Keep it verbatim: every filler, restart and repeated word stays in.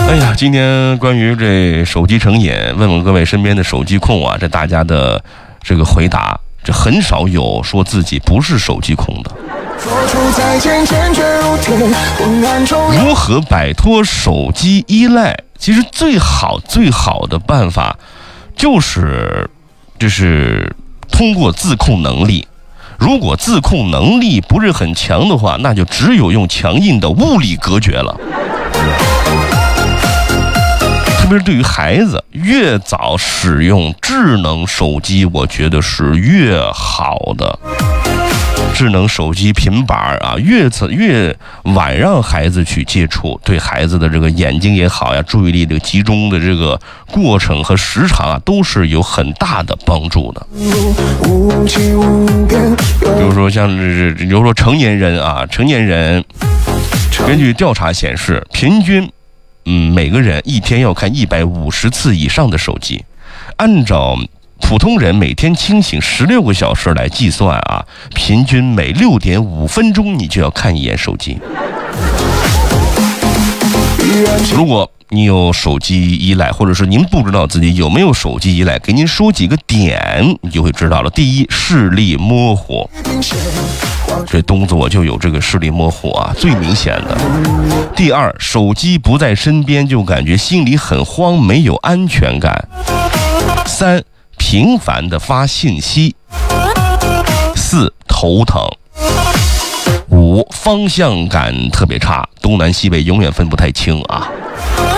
哎呀，今天关于这手机成瘾，问问各位身边的手机控啊，这大家的这个回答，这很少有说自己不是手机控的。如何摆脱手机依赖？其实最好最好的办法就是就是通过自控能力。如果自控能力不是很强的话，那就只有用强硬的物理隔绝了。特别是对于孩子，越早使用智能手机，我觉得是越好的。智能手机、平板啊，越早越晚让孩子去接触，对孩子的这个眼睛也好呀，注意力这个集中的这个过程和时长啊，都是有很大的帮助的。比如说像是，比如说成年人啊，成年人根据调查显示，平均嗯每个人一天要看一百五十次以上的手机，按照普通人每天清醒十六个小时来计算啊，平均每六点五分钟你就要看一眼手机。如果你有手机依赖，或者是您不知道自己有没有手机依赖，给您说几个点，你就会知道了。第一，视力模糊，这东子我就有这个视力模糊啊，最明显的。第二，手机不在身边就感觉心里很慌，没有安全感。三，频繁的发信息。四，头疼。五，方向感特别差，东南西北永远分不太清啊。